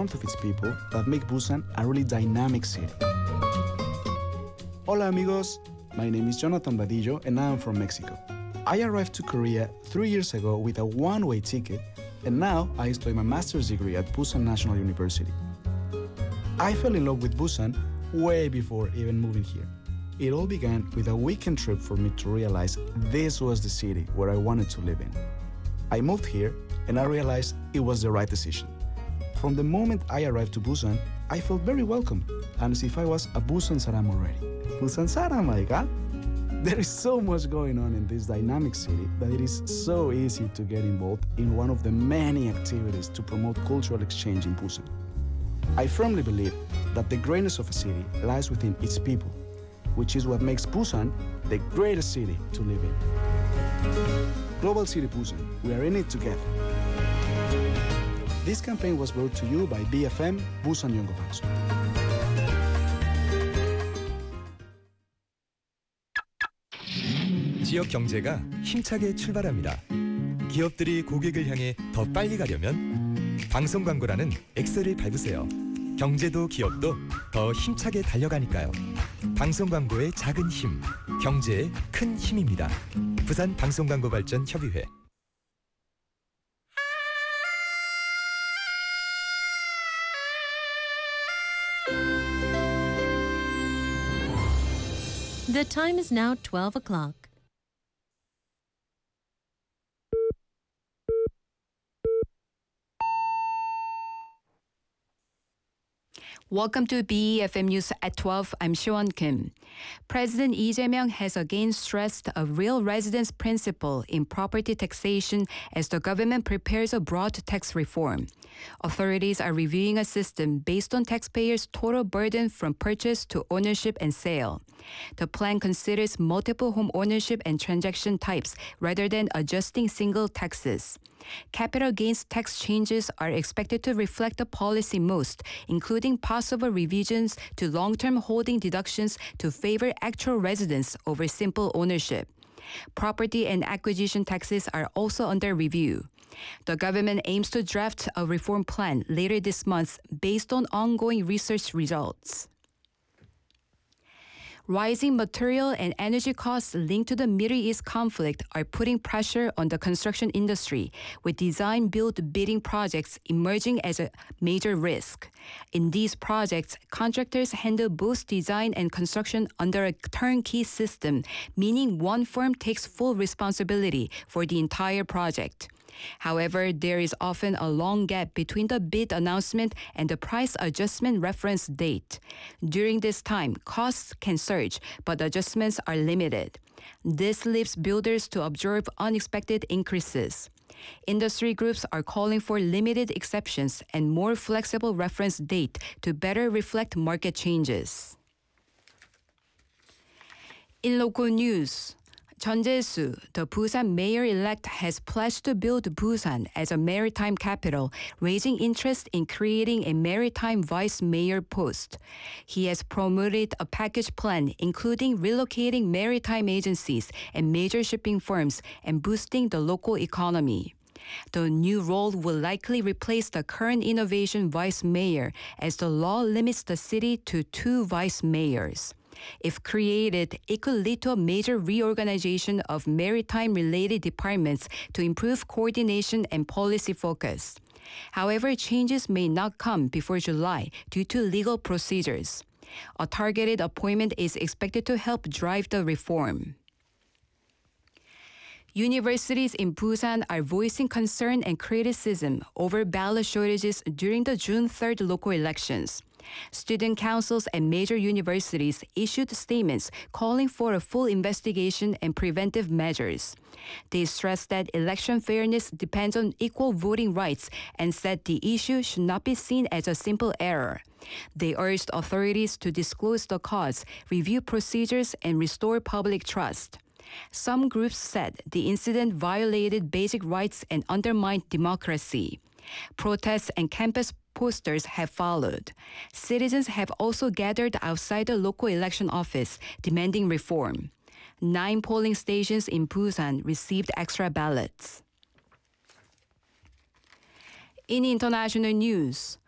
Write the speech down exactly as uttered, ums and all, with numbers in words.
warmth of its people that make Busan a really dynamic city. Hola amigos, my name is Jonathan Badillo and I am from Mexico. I arrived to Korea three years ago with a one-way ticket, and now I study my master's degree at Busan National University. I fell in love with Busan way before even moving here. It all began with a weekend trip for me to realize this was the city where I wanted to live in. I moved here and I realized it was the right decision. From the moment I arrived to Busan, I felt very welcome and as if I was a Busan Saram already. Busan Saram, my God! There is so much going on in this dynamic city that it is so easy to get involved in one of the many activities to promote cultural exchange in Busan. I firmly believe that the greatness of a city lies within its people, which is what makes Busan the greatest city to live in. Global City Busan, we are in it together. This campaign was brought to you by B F M Busan Yongo 방송. 지역 경제가 힘차게 출발합니다. 기업들이 고객을 향해 더 빨리 가려면 방송 광고라는 엑셀을 밟으세요. 경제도 기업도 더 힘차게 달려가니까요. 방송 광고의 작은 힘, 경제의 큰 힘입니다. 부산 방송광고발전협의회. The time is now twelve o'clock. Welcome to B E F M News at twelve. I'm Siwon Kim. President Lee Jae-myung has again stressed a real residence principle in property taxation as the government prepares a broad tax reform. Authorities are reviewing a system based on taxpayers' total burden from purchase to ownership and sale. The plan considers multiple home ownership and transaction types rather than adjusting single taxes. Capital gains tax changes are expected to reflect the policy most, including possible revisions to long-term holding deductions to favor actual residence over simple ownership. Property and acquisition taxes are also under review. The government aims to draft a reform plan later this month based on ongoing research results. Rising material and energy costs linked to the Middle East conflict are putting pressure on the construction industry, with design-build bidding projects emerging as a major risk. In these projects, contractors handle both design and construction under a turnkey system, meaning one firm takes full responsibility for the entire project. However, there is often a long gap between the bid announcement and the price adjustment reference date. During this time, costs can surge, but adjustments are limited. This leaves builders to absorb unexpected increases. Industry groups are calling for limited exceptions and more flexible reference date to better reflect market changes. In local news, Jeon Jae-soo, the Busan mayor-elect, has pledged to build Busan as a maritime capital, raising interest in creating a maritime vice mayor post. He has promoted a package plan including relocating maritime agencies and major shipping firms and boosting the local economy. The new role will likely replace the current innovation vice mayor, as the law limits the city to two vice mayors. If created, it could lead to a major reorganization of maritime-related departments to improve coordination and policy focus. However, changes may not come before July due to legal procedures. A targeted appointment is expected to help drive the reform. Universities in Busan are voicing concern and criticism over ballot shortages during the June third local elections. Student councils at major universities issued statements calling for a full investigation and preventive measures. They stressed that election fairness depends on equal voting rights and said the issue should not be seen as a simple error. They urged authorities to disclose the cause, review procedures, and restore public trust. Some groups said the incident violated basic rights and undermined democracy. Protests and campus posters have followed. Citizens have also gathered outside the local election office, demanding reform. Nine polling stations in Busan received extra ballots. In international news,